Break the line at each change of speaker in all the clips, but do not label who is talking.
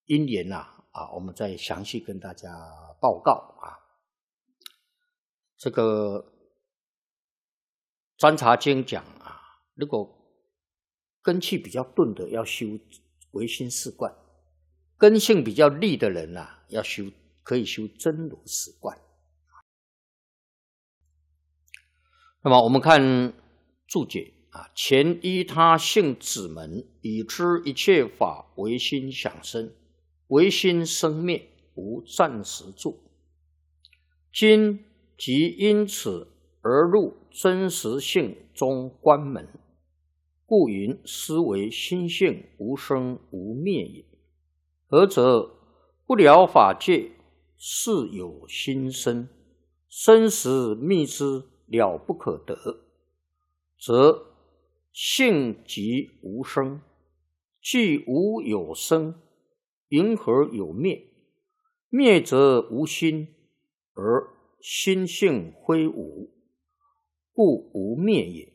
因缘我们再详细跟大家报告这个观察经讲如果根气比较钝的要修唯心四观，根性比较利的人要可以修真如四观。那么我们看注解前依他性子门，已知一切法唯心想生，唯心生灭，无暂时住。今即因此而入真实性中观门，故云斯为心性无生无灭也。何则？不了法界是有心生，生时觅之了不可得，则性即无生，既无有生，云何有灭？灭则无心，而心性非无，故无灭也。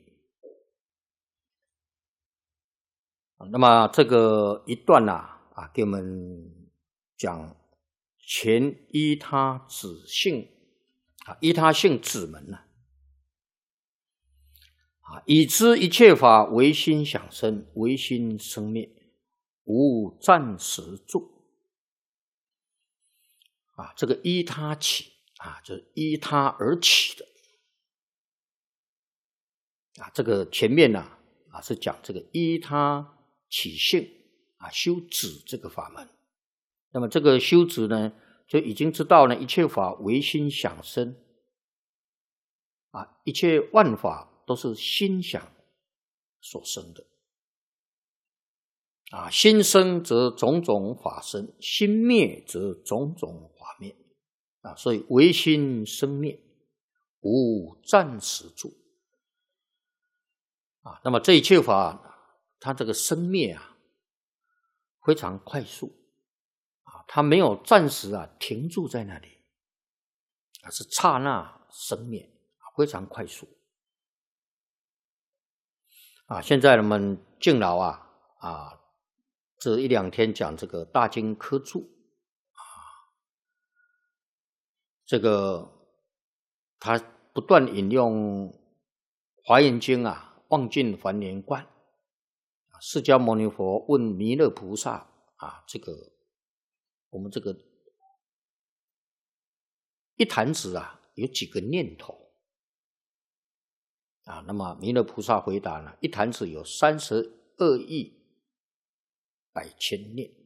那么这个一段给我们讲前依他子性依他性子门已知一切法唯心想生，唯心生灭，无暂时住这个依他起就是依他而起的这个前面是讲这个依他起性修止这个法门。那么这个修止呢，就已经知道呢一切法唯心想生一切万法都是心想所生的心生则种种法生，心灭则种种法灭所以唯心生灭，无暂时住那么这一切法它这个生灭非常快速它没有暂时停住在那里是刹那生灭非常快速现在我们敬老这一两天讲这个大经科注这个他不断引用华严经望尽还原观释迦牟尼佛问弥勒菩萨这个我们这个一弹指有几个念头那么弥勒菩萨回答呢，一弹指有32亿百千念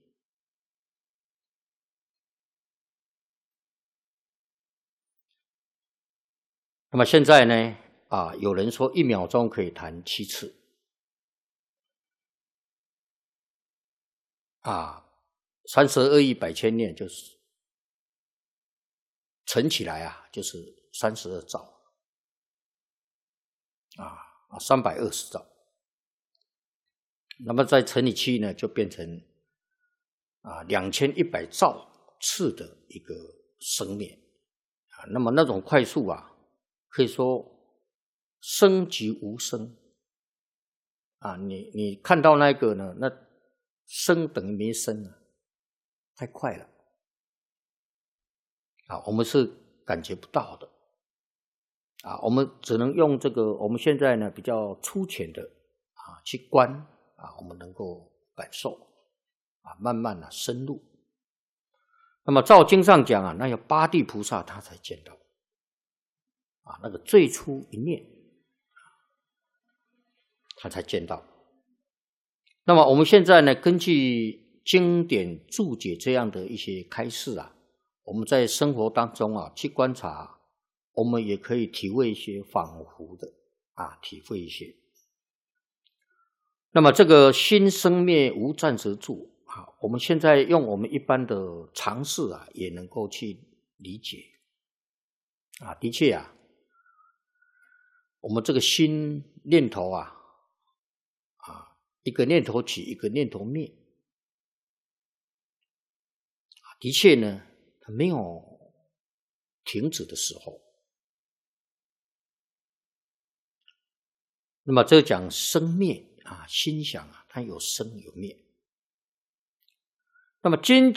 那么现在呢有人说1秒钟可以弹7次32亿百千念就是乘起来就是32兆320兆，那么再乘以7呢，就变成2100兆次的一个生灭那么那种快速可以说生即无生你看到那个呢，那生等于没生太快了我们是感觉不到的我们只能用这个我们现在呢比较粗浅的去观我们能够感受慢慢深入。那么照经上讲那有八地菩萨他才见到那个最初一念他才见到。那么我们现在呢根据经典注解这样的一些开示我们在生活当中去观察，我们也可以体会一些仿佛的体会一些。那么这个心生灭无暂时住我们现在用我们一般的常识也能够去理解的确我们这个心念头一个念头起，一个念头灭的确呢它没有停止的时候。那么这讲生灭心想它有生有灭。那么今